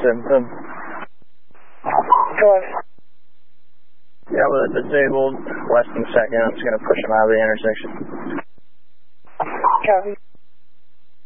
symptom. Sure. Yeah, with a disabled, less than a second, I'm just going to push him out of the intersection. Copy.